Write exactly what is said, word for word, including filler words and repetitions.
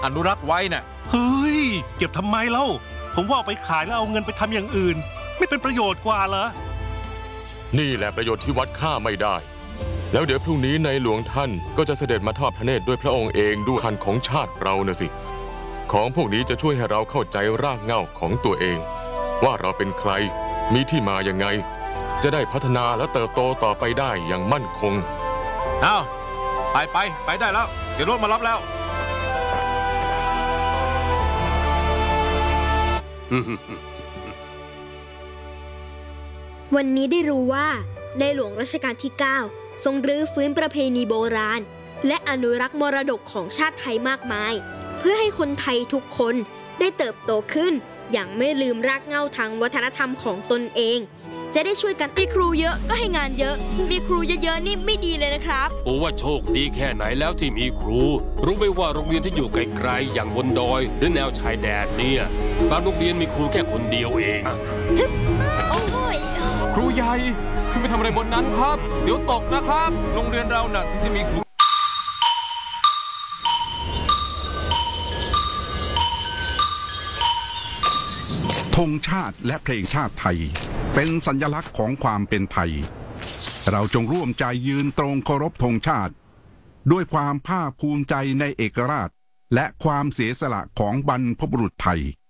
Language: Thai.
อนุรักษ์ไว้น่ะเฮ้ยเก็บทำไมเล่าผมว่าเอาไปขายแล้วเอาเงินไปทำอย่างอื่นไม่เป็นประโยชน์กว่าเหรอนี่แหละประโยชน์ที่วัดค่าไม่ได้แล้วเดี๋ยวพรุ่งนี้ในหลวงท่านก็จะเสด็จมาทอดพระเนตรด้วยพระองค์เองด้วยคันของชาติเราน่ะสิของพวกนี้จะช่วยให้เราเข้าใจรากเหง้าของตัวเองว่าเราเป็นใครมีที่มายังไงจะได้พัฒนาและเติบโตต่อไปได้อย่างมั่นคงอ้าวไปไปไปได้แล้วเดี๋ยวรถมารับแล้ววันนี้ได้รู้ว่าในหลวงรัชกาลที่ เก้า ทรงรื้อฟื้นประเพณีโบราณและอนุรักษ์มรดกของชาติไทยมากมายเพื่อให้คนไทยทุกคนได้เติบโตขึ้นอย่างไม่ลืมรากเหง้าทางวัฒนธรรมของตนเองจะได้ช่วยกันมีครูเยอะก็ให้งานเยอะมีครูเยอะๆนี่ไม่ดีเลยนะครับโอ้ว่าโชคดีแค่ไหนแล้วที่มีครูรู้ไหมว่าโรงเรียนที่อยู่ไกลๆอย่างบนดอยหรือแนวชายแดนเนี่ยบางโรงเรียนมีครูแค่คนเดียวเองโอ้ยครูใหญ่ขึ้นไปทำอะไรบนนั้นครับเดี๋ยวตกนะครับโรงเรียนเราน่ะถึงจะมีครูธงชาติและเพลงชาติไทยเป็นสัญลักษณ์ของความเป็นไทยเราจงร่วมใจยืนตรงเคารพธงชาติด้วยความภาคภูมิใจในเอกราชและความเสียสละของบรรพบุรุษไทย